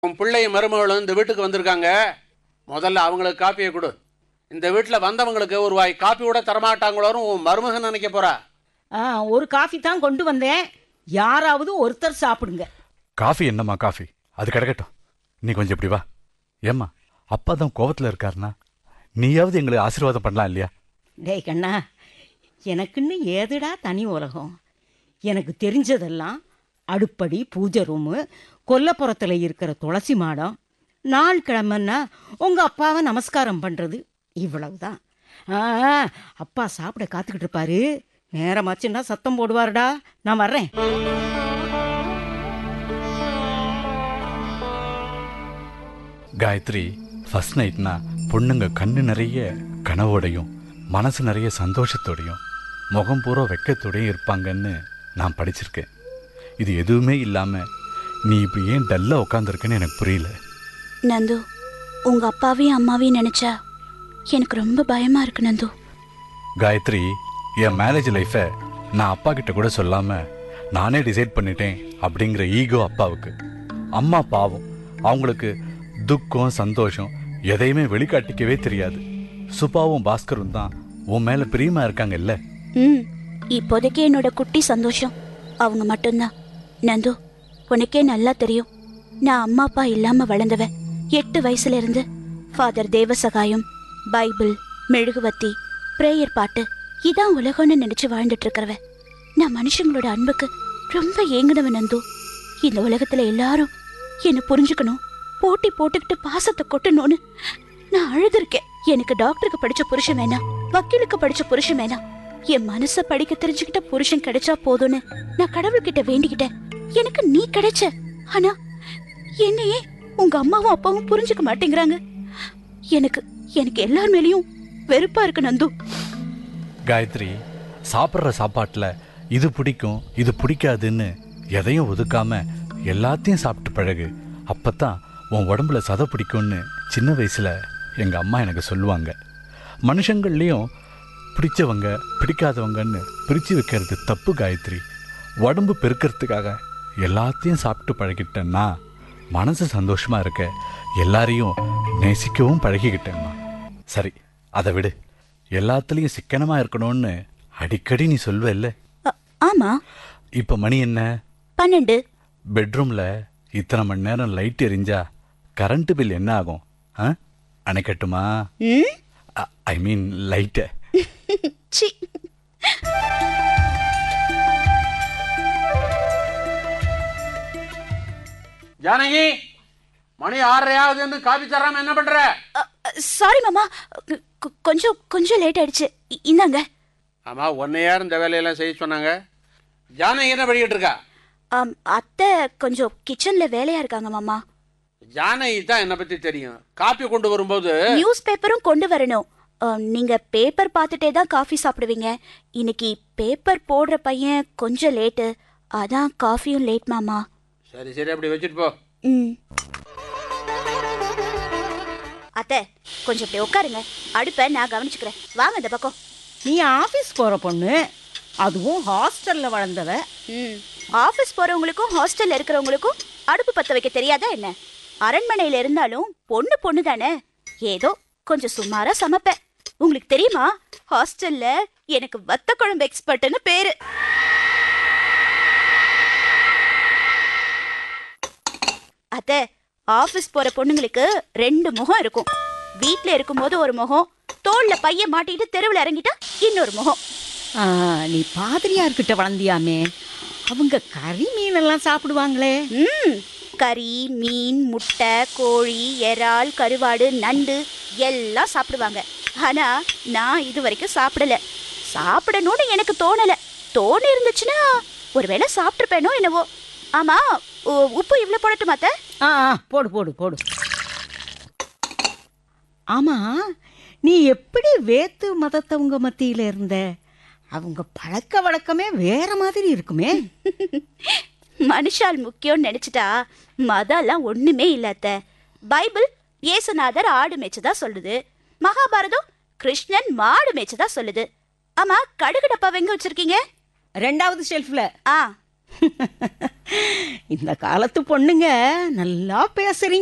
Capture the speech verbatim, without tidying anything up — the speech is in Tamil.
உன் பிள்ளையும் மருமகளும் இந்த வீட்டுக்கு வந்திருக்காங்க. முதல்ல அவங்களுக்கு காப்பியை கொடு. இந்த வீட்டில் வந்தவங்களுக்கு ஒரு வாய் காப்பி கூட தரமாட்டாங்களோன்னு உன் மருமகன் நினைக்க போறா. ஆ ஒரு காஃபி தான் கொண்டு வந்தேன். யாராவது ஒருத்தர் சாப்பிடுங்க. காஃபி என்னம்மா காஃபி? அது கிடக்கட்டும். நீ கொஞ்சம் இப்படி வா. ஏம்மா, அப்பா தான் கோவத்தில் இருக்காருனா நீயாவது எங்களுக்கு ஆசீர்வாதம் பண்ணலாம் இல்லையா? டேய் கண்ணா, எனக்குன்னு ஏதுடா தனி உலகம். எனக்கு தெரிஞ்சதெல்லாம் அடுப்படி, பூஜை ரூமு, கொல்லப்புறத்தில் இருக்கிற துளசி மாடம், நாள் கிழமைன்னா உங்கள் அப்பாவை நமஸ்காரம் பண்ணுறது, இவ்வளவுதான். ஆ அப்பா சாப்பிட காத்துக்கிட்டு இருப்பாரு. நேரமாச்சுன்னா சத்தம் போடுவாருடா. நான் வர்றேன். காயத்ரி, ஃபர்ஸ்ட் நைட்னா பொண்ணுங்க கண்ணு நிறைய கனவோடையும் மனசு நிறைய சந்தோஷத்தோடையும் முகம் பூரா வெக்கத்தோடையும் இருப்பாங்கன்னு நான் படிச்சிருக்கேன். இது எதுவுமே இல்லாமல் நீ இப்படி ஏன் டல்லாக உட்காந்துருக்குன்னு எனக்கு புரியல. நந்து, உங்க அப்பாவையும் அம்மாவையும் நினைச்சா எனக்கு ரொம்ப பயமா இருக்கு நந்து. காயத்ரி, என் மேரேஜ் லைஃப்பை நான் அப்பா கிட்ட கூட சொல்லாமல் நானே டிசைட் பண்ணிட்டேன் அப்படிங்கிற ஈகோ அப்பாவுக்கு. அம்மா பாவம், அவங்களுக்கு துக்கம் சந்தோஷம் எதையுமே வெளிக்காட்டிக்கவே தெரியாது. சுபாவும் பாஸ்கரும் தான் உன் மேலே பிரியமா இருக்காங்க இல்ல? ம் இப்போதைக்கு என்னோட குட்டி சந்தோஷம் அவங்க மட்டும்தான். நந்து, உனக்கே நல்லா தெரியும், நான் அம்மா அப்பா இல்லாம வளர்ந்தவன். எட்டு வயசுல இருந்து ஃபாதர் தேவசகாயம், பைபிள், மெழுகுவத்தி, பிரேயர் பாட்டு இதான் உலகம்னு நினைச்சு வாழ்ந்துட்டு இருக்கிறவன். நான் மனுஷங்களோட அன்புக்கு ரொம்ப ஏங்குனவன் நந்து. இந்த உலகத்துல எல்லாரும் என்ன புரிஞ்சுக்கணும், போட்டி போட்டுக்கிட்டு பாசத்தை கொட்டணும்னு நான் அழுதுருக்கேன். எனக்கு டாக்டருக்கு படிச்ச புருஷன் வேணாம், வக்கீலுக்கு படிச்ச புருஷன் வேணாம், என் மனச படிக்க தெரிஞ்சுக்கிட்ட புருஷன் கிடைச்சா போதும்னு நான் கடவுள்கிட்ட வேண்டிக்கிட்டேன். எனக்கு நீ கிடைச்ச. ஆனா என்னையே உங்க அம்மாவும் அப்பாவும் புரிஞ்சுக்க மாட்டேங்கிறாங்க. எனக்கு எனக்கு எல்லார் மேலேயும் வெறுப்பா இருக்கு நந்து. காயத்ரி, சாப்பிட்ற சாப்பாட்டில் இது பிடிக்கும் இது பிடிக்காதுன்னு எதையும் ஒதுக்காம எல்லாத்தையும் சாப்பிட்டு பழகு. அப்பத்தான் உன் உடம்புல சதை பிடிக்கும்னு சின்ன வயசுல எங்க அம்மா எனக்கு சொல்லுவாங்க. மனுஷங்கள்லேயும் பிடிச்சவங்க பிடிக்காதவங்கன்னு பிரித்து வைக்கிறது தப்பு காயத்ரி. உடம்பு பெருக்கிறதுக்காக எல்லாத்தையும் சாப்பிட்டு பழகிட்டேன்னா மனசு சந்தோஷமா இருக்க எல்லாரையும் நேசிக்கவும் பழகிக்கிட்டேன்னா. சரி, அதை விடு. எல்லாத்துலேயும் சிக்கனமா இருக்கணும்னு அடிக்கடி நீ சொல்வ இல்ல? ஆமா. இப்போ மணி என்ன? பன்னெண்டு. பெட்ரூம்ல இத்தனை மணி நேரம் லைட் எரிஞ்சா கரண்ட் பில் என்ன ஆகும்? அணைக்கட்டுமா? ஐ மீன் லைட்ட. ஜானகி, மணி ஆறரையாவதுன்னு காபி தராம என்ன பண்ற? சாரி மாமா, கொஞ்சம் கொஞ்சம் லேட் ஆயிடுச்சு. இந்தாங்க. ஆமா, ஒன்னை யார் இந்த வேலையெல்லாம் செய்ய சொன்னாங்க? ஜானகி என்ன படிக்கிட்டு இருக்கா? அத்தை கொஞ்சம் கிச்சன்ல வேலையா இருக்காங்க மாமா. ஜானகி தான் என்ன பத்தி தெரியும். காபி கொண்டு வரும்போது நியூஸ் பேப்பரும் கொண்டு வரணும். நீங்க பேப்பர் பார்த்துட்டே தான் காஃபி சாப்பிடுவீங்க. இன்னைக்கு பேப்பர் போடுற பையன் கொஞ்சம் லேட்டு, அதான் காஃபியும் லேட் மாமா. சரி சரி, அப்படி வச்சுட்டு போ. ம் அத்தை, கொஞ்சம் இப்படி உட்காருங்க. அடுப்பை நான் கவனிச்சுக்கிறேன். வாங்க இந்த பக்கம். நீ ஆஃபீஸ் போகிற பொண்ணு, அதுவும் ஹாஸ்டலில் வளர்ந்தவ. ம் ஆஃபீஸ் போகிறவங்களுக்கும் ஹாஸ்டலில் இருக்கிறவங்களுக்கும் அடுப்பு பற்ற வைக்க தெரியாதா என்ன? அரண்மனையில் இருந்தாலும் பொண்ணு பொண்ணு தானே. ஏதோ கொஞ்சம் சுமாராக சமைப்பேன். உங்களுக்கு தெரியுமா, ஹாஸ்டலில் எனக்கு வத்த குழம்பு எக்ஸ்பர்ட்னு பேரு. அத்தை, ஆஃபீஸ் போகிற பொண்ணுங்களுக்கு ரெண்டு முகம் இருக்கும். வீட்டில் இருக்கும்போது ஒரு முகம், தோளில் பைய மாட்டிட்டு தெருவில் இறங்கிட்டா இன்னொரு முகம். நீ பாதிரியார்கிட்ட வளர்ந்தியாமே, அவங்க கறி மீனெல்லாம் சாப்பிடுவாங்களே. ம் கறி, மீன், முட்டை, கோழி, இறால், கருவாடு, நண்டு எல்லாம் சாப்பிடுவாங்க. ஆனால் நான் இது வரைக்கும் சாப்பிடல. சாப்பிடணும்னு எனக்கு தோணலை. தோணி இருந்துச்சுன்னா ஒருவேளை சாப்பிட்ருப்பேனோ என்னவோ. ஆமாம், உப்பு இவ்வளோ போடட்டுமா அத்தை? ஆ போடு போடு போடு. ஆமாம், நீ எப்படி வேத்து மதத்தவங்க மத்தியில் இருந்த? அவங்க பழக்க வழக்கமே வேற மாதிரி இருக்குமே. மனுஷால் முக்கியம்னு நினைச்சிட்டா மதம்லாம் ஒண்ணுமே இல்லாத. பைபிள் இயேசுநாதர் ஆடு மேய்ச்சதா சொல்லுது. மகாபாரதம் கிருஷ்ணன் மாடு மேய்ச்சதா சொல்லுது. ஆமா, கடுகு டப்பா எங்க வச்சிருக்கீங்க? ரெண்டாவது ஷெல்ஃப்ல. ஆ இந்த காலத்து பொண்ணுங்க நல்லா பேசுறீங்க.